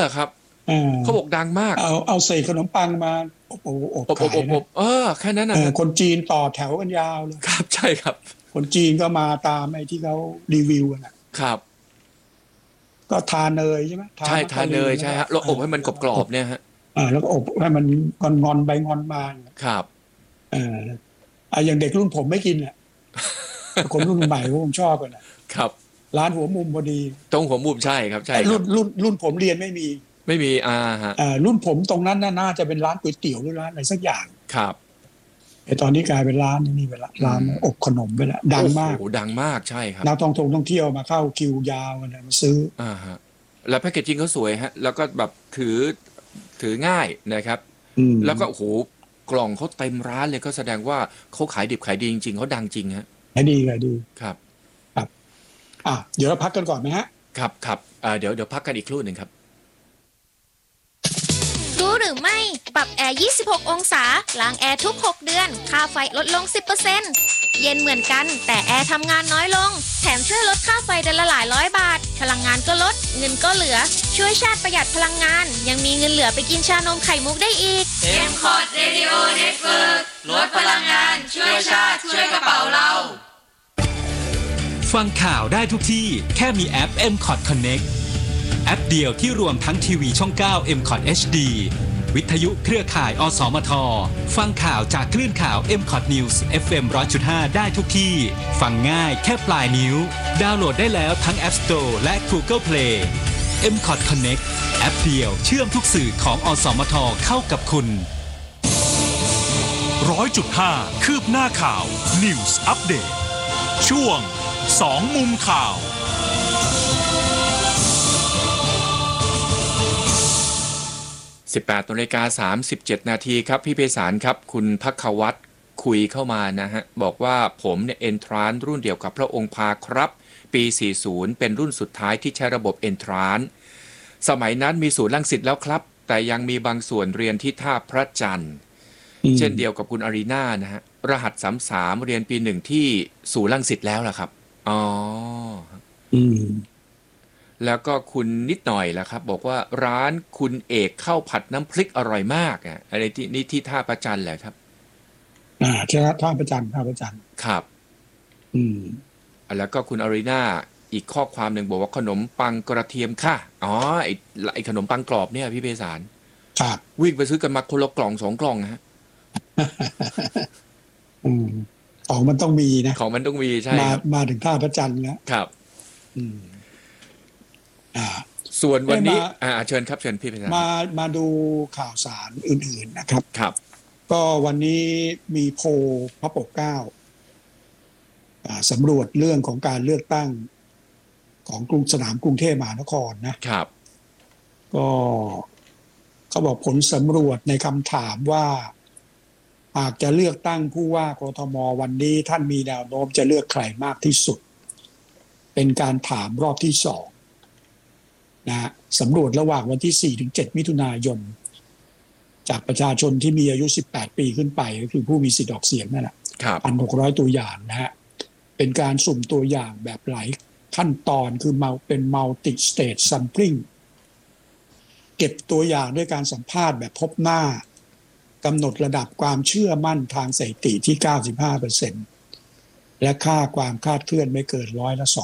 เหรอครับเขาบอกดังมากเอาใส่ขนมปังมาอบขายนะแค่นั้นนะคนจีนต่อแถวกันยาวเลยครับใช่ครับคนจีนก็มาตามไอ้ที่เขารีวิวนะครับก็ทาเนยใช่ไหมใช่ทาเนยใช่ฮะเราอบให้มันกรอบๆเนี่ยฮะแล้วก็อบให้มันงอนไปงอนมาครับอย่างเด็กรุ่นผมไม่กินแหละคนรุ่นใหม่ผมชอบกันนะครับร้านหัวมุมพอดีตรงหัวมุมใช่ครับใช่รุ่นผมเรียนไม่มีฮะรุ่นผมตรงนั้นน่าจะเป็นร้านก๋วยเตี๋ยวหรือร้านอะไรสักอย่างครับตอนนี้กลายเป็นร้านนี่ไปละร้านอบขนมไปละดังมากโอ้ดังมากใช่ครับนักท่องเที่ยวมาเข้าคิวยาวกันมาซื้อฮะแล้วแพคเกจจิ้งเขาสวยฮะแล้วก็แบบถือง่ายนะครับแล้วก็โอ้โหกล่องเขาเต็มร้านเลยก็แสดงว่าเขาขายดิบขายดีจริงๆเขาดังจริงฮะขายดีครับเดี๋ยวเราพักกันก่อนไหมฮะครับเดี๋ยวพักกันอีกครู่หนึ่งครับรู้หรือไม่ปรับแอร์26องศาล้างแอร์ทุก6เดือนค่าไฟลดลง 10% เย็นเหมือนกันแต่แอร์ทำงานน้อยลงแถมช่วยลดค่าไฟเดือนละหลายร้อยบาทพลังงานก็ลดเงินก็เหลือช่วยชาติประหยัดพลังงานยังมีเงินเหลือไปกินชานมไข่มุกได้อีก M-Cot Radio Network ลดพลังงานช่วยชาติช่วยกระเป๋าเราฟังข่าวได้ทุกที่แค่มีแอป M-Cot Connect แอปเดียวที่รวมทั้งทีวีช่อง 9 M-Cot HD วิทยุเครือข่ายอสมทฟังข่าวจากคลื่นข่าว M-Cot News FM 100.5 ได้ทุกที่ฟังง่ายแค่ปลายนิ้วดาวน์โหลดได้แล้วทั้ง App Store และ Google Play M-Cot Connect แอปเดียวเชื่อมทุกสื่อของอสมทเข้ากับคุณ 100.5 คืบหน้าข่าว News Update ช่วง2มุมข่าว 18:37 น.ครับพี่ไพศาลครับคุณภัควัฒน์คุยเข้ามานะฮะบอกว่าผมเนี่ยเอนทรานรุ่นเดียวกับพระองค์พาครับปี40เป็นรุ่นสุดท้ายที่ใช้ระบบเอนทรานสมัยนั้นมีศูนย์รังสิตแล้วครับแต่ยังมีบางส่วนเรียนที่ท่าพระจันทร์เช่นเดียวกับคุณอารีนานะฮะรหัส33เรียนปี1ที่ศูนย์รังสิตแล้วล่ะครับแล้วก็คุณนิดหน่อยล่ะครับบอกว่าร้านคุณเอกข้าวผัดน้ำพริกอร่อยมากอะไรที่นี่ที่ท่าประจันแหละครับใช่ครับท่าประจันครับแล้วก็คุณอารีนาอีกข้อความหนึ่งบอกว่าขนมปังกระเทียมค่ะไอ้ขนมปังกรอบเนี่ยพี่ไพศาลครับวิ่งไปซื้อกันมาคนละกล่อง2กล่องฮะของมันต้องมีนะของมันต้องมีใช่มาถึงท่าพระจันทร์แล้วครับส่วนวันนี้เชิญครับเชิญพี่ไพศาลมาดูข่าวสารอื่นๆนะครับครับก็วันนี้มีโพลพระปกเกล้าสำรวจเรื่องของการเลือกตั้งของสนามกรุงเทพมหานครนะครับก็เขาบอกผลสำรวจในคำถามว่าหากจะเลือกตั้งผู้ว่ากทมวันนี้ท่านมีแนวโน้มจะเลือกใครมากที่สุดเป็นการถามรอบที่2นะสำรวจระหว่างวันที่4 ถึง 7 มิถุนายนจากประชาชนที่มีอายุ18 ปีขึ้นไปก็คือผู้มีสิทธิ์ออกเสียงนั่นแหละ 1,600 ตัวอย่างนะฮะเป็นการสุ่มตัวอย่างแบบหลายขั้นตอนคือเป็น multi stage sampling เก็บตัวอย่างด้วยการสัมภาษณ์แบบพบหน้ากำหนดระดับความเชื่อมั่นทางสถิติที่ 95% และค่าความคลาดเคลื่อนไม่เกิน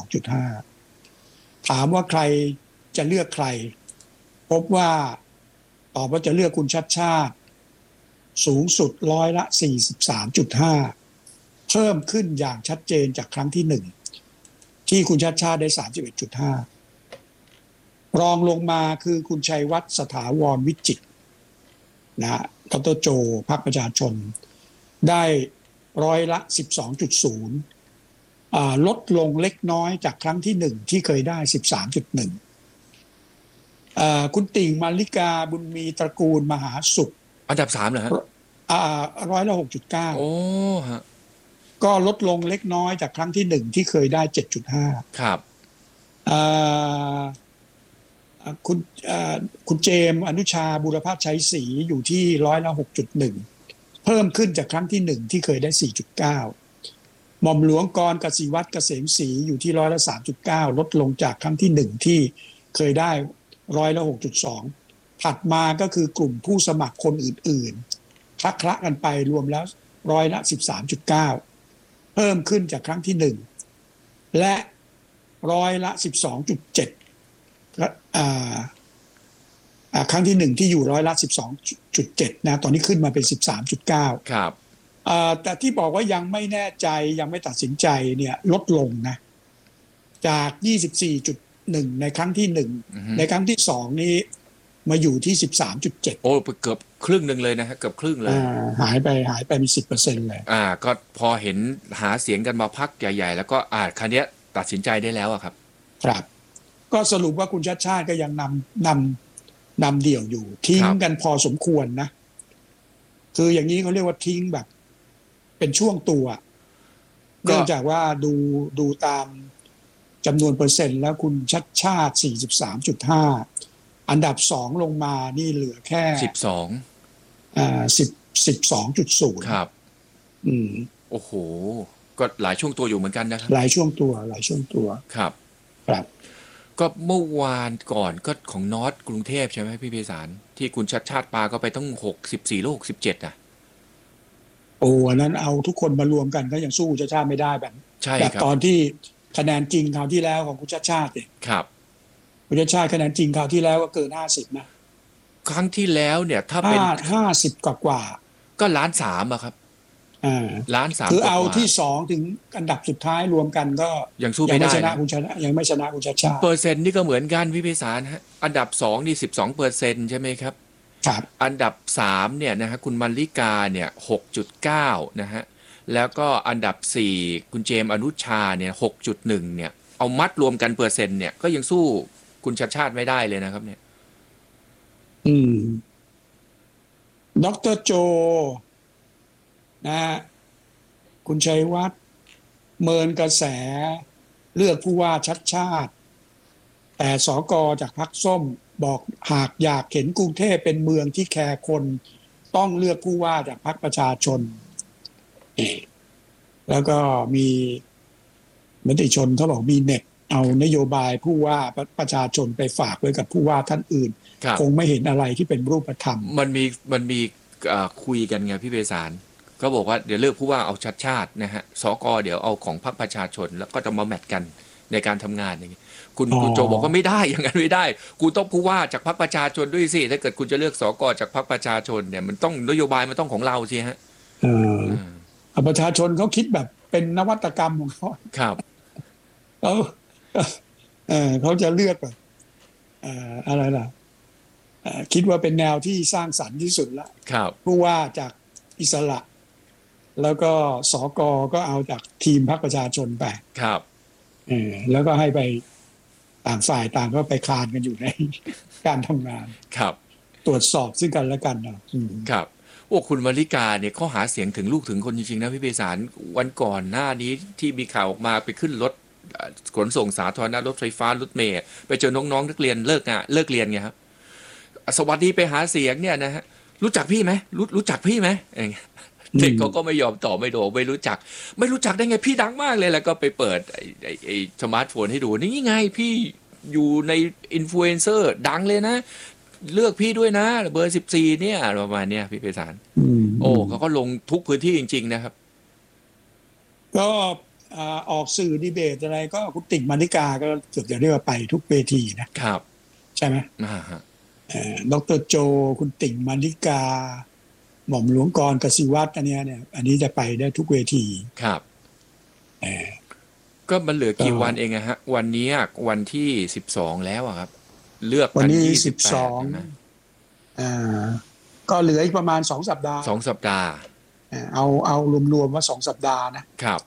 2.5%ถามว่าใครจะเลือกใครพบว่าตอบว่าจะเลือกคุณชัดชาติสูงสุด43.5%เพิ่มขึ้นอย่างชัดเจนจากครั้งที่1ที่คุณชัดชาติได้ 31.5%รองลงมาคือคุณชัยวัฒน์สถาวรวิจิตรนะดร.โจพรรคประชาชนได้12.0%ลดลงเล็กน้อยจากครั้งที่1ที่เคยได้ 13.1%คุณติ่งมาริกาบุญมีตระกูลมหาสุขอันดับ3เหรอฮะ 6.9% โอ้ฮะก็ลดลงเล็กน้อยจากครั้งที่1ที่เคยได้ 7.5% ครับคุณเจมส์อนุชาบุรพชัยศรีอยู่ที่6.1%เพิ่มขึ้นจากครั้งที่1ที่เคยได้ 4.9%หม่อมหลวงกรกสิวัฒน์เกษมศรีอยู่ที่3.9%ลดลงจากครั้งที่1ที่เคยได้ 6.2ถัดมาก็คือกลุ่มผู้สมัครคนอื่นๆคละกันไปรวมแล้ว13.9เพิ่มขึ้นจากครั้งที่ 1และ12.7ครั้งที่ 1ที่อยู่12.7นะตอนนี้ขึ้นมาเป็น 13.9 ครับแต่ที่บอกว่ายังไม่แน่ใจยังไม่ตัดสินใจเนี่ยลดลงนะจาก 24.1 ในครั้งที่ 1ในครั้งที่ 2 นี้มาอยู่ที่ 13.7 โอ้เกือบครึ่งหนึ่งเลยนะฮะเกือบครึ่งเลยหายไปมี 10% เลยก็พอเห็นหาเสียงกันมาพักใหญ่ๆแล้วก็คราวนี้ตัดสินใจได้แล้วครับครับก็สรุปว่าคุณชาติชาติก็ยังนำเดี่ยวอยู่ทิ้งกันพอสมควรนะคืออย่างนี้เขาเรียกว่าทิ้งแบบเป็นช่วงตัวเนื่องจากว่าดูตามจำนวนเปอร์เซ็นต์แล้วคุณชัดชาติ 43.5 อันดับ2ลงมานี่เหลือแค่12.0 ครับโอ้โหก็หลายช่วงตัวอยู่เหมือนกันนะครับหลายช่วงตัวครับก็เมื่อวานก่อนก็ของนอร์ทกรุงเทพใช่ไหมพี่พิสารที่คุณชัดชาติปาก็ไปต้อง64หรือ67อ่ะโอ้อันนั้นเอาทุกคนมารวมกันก็ยังสู้ชาติชาติไม่ได้แบบตอนที่คะแนนจริงคราวที่แล้วของคุณชาติชาติครับคุณชาติชาติคะแนนจริงคราวที่แล้วก็เกิน50นะครั้งที่แล้วเนี่ยถ้าเป็น 50กว่าก็1.3 อะครับ1.3 คือเอาที่2ถึงอันดับสุดท้ายรวมกันก็ยังสู้ไม่ได้ยังไม่ชนะคุณชาติชาติเปอร์เซ็นต์นี่ก็เหมือนกันพี่พิสารฮะอันดับ2นี่ 12% ใช่ไหมครับครับอันดับ3เนี่ยนะฮะคุณมัลลิกาเนี่ย 6.9 นะฮะแล้วก็อันดับ4คุณเจมส์อนุชาเนี่ย 6.1 เนี่ยเอามัดรวมกันเปอร์เซ็นต์เนี่ยก็ยังสู้คุณชัดชาติไม่ได้เลยนะครับเนี่ยดร.โจนะคุณชัยวัฒน์เมินกระแสเลือกผู้ว่าชัดชาติแต่สก.จากพรรคส้มบอกหากอยากเห็นกรุงเทพเป็นเมืองที่แคร์คนต้องเลือกผู้ว่าจากพรรคประชาชนแล้วก็มีมติชนเขาบอกมีเน็ตเอานโยบายผู้ว่าประชาชนไปฝากไว้กับผู้ว่าท่านอื่นคงไม่เห็นอะไรที่เป็นรูปธรรมมันมีคุยกันไงพี่เบสารก็บอกว่าเดี๋ยวเลือกผู้ว่าเอาชัดชาตินะฮะสก.เดี๋ยวเอาของพรรคประชาชนแล้วก็จะมาแมทกันในการทำงานอย่างนี้คุณโจบอกว่าไม่ได้อย่างนั้นไม่ได้กูต้องผู้ว่าจากพรรคประชาชนด้วยสิถ้าเกิดคุณจะเลือกสก.จากพรรคประชาชนเนี่ยมันต้องนโยบายมันต้องของเราสิฮะประชาชนเขาคิดแบบเป็นนวัตกรรมของเขาครับเขาจะเลือกแบบอะไรล่ะคิดว่าเป็นแนวที่สร้างสรรค์ที่สุดละผู้ว่าจากอิสระแล้วก็สก.ก็เอาจากทีมพรรคประชาชนไปครับแล้วก็ให้ไปต่างฝ่ายต่างก็ไปคลานกันอยู่ในการทำงานครับตรวจสอบซึ่งกันและกันนะครับโอ้คุณมาริกาเนี่ยเขาหาเสียงถึงลูกถึงคนจริงๆนะพี่เบสารวันก่อนหน้านี้ที่มีข่าวออกมาไปขึ้นรถขนส่งสาธารณะรถไฟฟ้ารถเมล์ไปเจอน้องๆนักเรียนเลิกเรียนไงครับสวัสดีไปหาเสียงเนี่ยนะฮะรู้จักพี่ไหมรู้จักพี่ไหมเด็กเขาก็ไม่ยอมตอบไม่รู้จักได้ไงพี่ดังมากเลยแล้วก็ไปเปิดไอ้สมาร์ทโฟนให้ดูนี่ไงพี่อยู่ในอินฟลูเอนเซอร์ดังเลยนะเลือกพี่ด้วยนะเบอร์14เนี่ยประมาณเนี้ยพี่เปสารโอ้เขาก็ลงทุกพื้นที่จริงๆนะครับก็ออกสื่อดีเบตอะไรก็คุณติ่งมานิกาก็เกือบจะเรียกว่าไปทุกเวทีนะครับใช่ไหมดร.โจคุณติ่งมานิกาหม่อมหลวงกรกสิวัฒน์อันนี้จะไปได้ทุกเวทีครับก็มันเหลือกี่วันเองฮะวันนี้วันที่12แล้วครับเลือกวันนี้12นะก็เหลืออีกประมาณ2 สัปดาห์ 2 สัปดาห์เอารวมๆว่า2 สัปดาห์นะครับ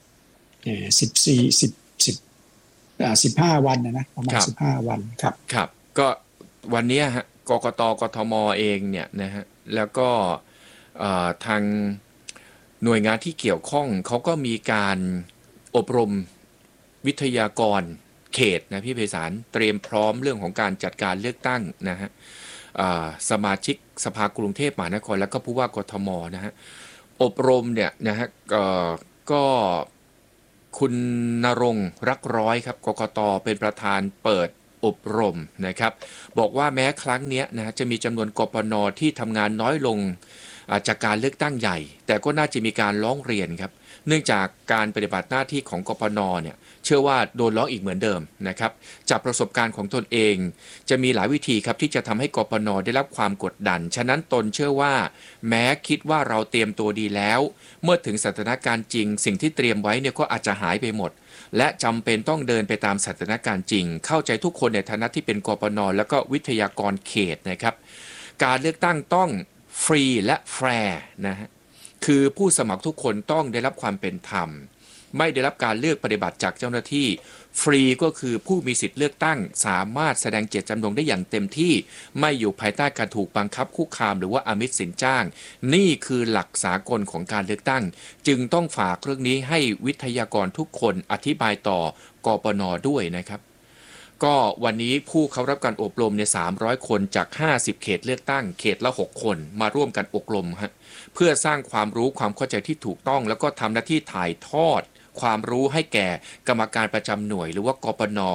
15 วันนะประมาณ15 วันครับครับก็วันนี้ฮะกกต.กทม.เองเนี่ยนะฮะแล้วก็ทางหน่วยงานที่เกี่ยวข้องเขาก็มีการอบรมวิทยากรเขตนะพี่ไพศาลเตรียมพร้อมเรื่องของการจัดการเลือกตั้งนะฮะสมาชิกสภากรุงเทพมหานครแล้วก็ผู้ว่ากทม.นะฮะอบรมเนี่ยนะฮะก็คุณณรงค์รักร้อยครับกกต.เป็นประธานเปิดอบรมนะครับบอกว่าแม้ครั้งนี้นะจะมีจำนวนกปนที่ทำงานน้อยลงจากการเลือกตั้งใหญ่แต่ก็น่าจะมีการร้องเรียนครับเนื่องจากการปฏิบัติหน้าที่ของกปนเนี่ยเชื่อว่าโดนร้องอีกเหมือนเดิมนะครับจากประสบการณ์ของตนเองจะมีหลายวิธีครับที่จะทำให้กปนได้รับความกดดันฉะนั้นตนเชื่อว่าแม้คิดว่าเราเตรียมตัวดีแล้วเมื่อถึงสถานการณ์จริงสิ่งที่เตรียมไว้เนี่ยก็อาจจะหายไปหมดและจำเป็นต้องเดินไปตามสถานการณ์จริงเข้าใจทุกคนในฐานะที่เป็นกปนแล้วก็วิทยากรเขตนะครับการเลือกตั้งต้องฟรีและแฟร์นะฮะคือผู้สมัครทุกคนต้องได้รับความเป็นธรรมไม่ได้รับการเลือกปฏิบัติจากเจ้าหน้าที่ฟรีก็คือผู้มีสิทธิ์เลือกตั้งสามารถแสดงเจตจำนงได้อย่างเต็มที่ไม่อยู่ภายใต้การถูกบังคับคุกคามหรือว่าอามิสสินจ้างนี่คือหลักสากลของการเลือกตั้งจึงต้องฝากเรื่องนี้ให้วิทยากรทุกคนอธิบายต่อกปนด้วยนะครับก็วันนี้ผู้เข้ารับการอบรมใน300 คนจาก50เขตเลือกตั้งเขตละ6คนมาร่วมกันอบรมฮะเพื่อสร้างความรู้ความเข้าใจที่ถูกต้องแล้วก็ทำหน้าที่ถ่ายทอดความรู้ให้แก่กรรมการประจำหน่วยหรือว่ากปน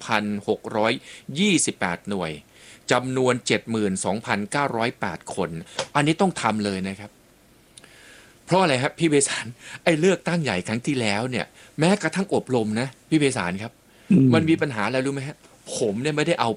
6,628 หน่วยจำนวน 72,908 คนอันนี้ต้องทำเลยนะครับเพราะอะไรครับพี่เบสารไอ้เลือกตั้งใหญ่ครั้งที่แล้วเนี่ยแม้กระทั่งอบรมนะพี่เบสารครับมันมีปัญหาอะไรรู้ไหมฮะผมเนี่ยไม่ได้เอา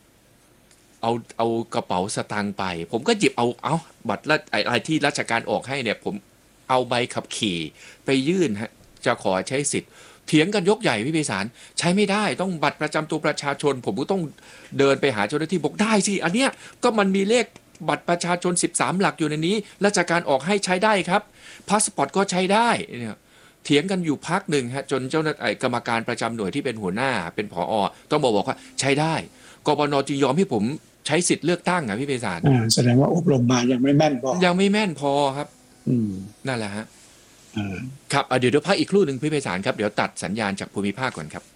กระเป๋าสตางค์ไปผมก็หยิบเอาบัตรอะไรที่ราชการออกให้เนี่ยผมเอาใบขับขี่ไปยื่นฮะจะขอใช้สิทธิ์เถียงกันยกใหญ่พี่เบสารใช้ไม่ได้ต้องบัตรประจำตัวประชาชนผมก็ต้องเดินไปหาเจ้าหน้าที่บอกได้สิอันเนี้ยก็มันมีเลขบัตรประชาชน13หลักอยู่ในนี้ราชการออกให้ใช้ได้ครับพาสปอร์ตก็ใช้ได้เนี่ยเถียงกันอยู่พักหนึ่งฮะจนเจ้าหน้าที่กรรมการประจำหน่วยที่เป็นหัวหน้าเป็นผอ.ต้องบอกว่าใช้ได้กปน.จึงยอมให้ผมใช้สิทธิ์เลือกตั้งอ่ะพี่เบสารแสดงว่าอบรมมายังไม่แม่นพอยังไม่แม่นพอครับนั่นแหละฮะครับเดี๋ยวพักอีกครู่หนึ่งพี่ไพศาลครับเดี๋ยวตัดสัญญาณจากภูมิภาคก่อนครับ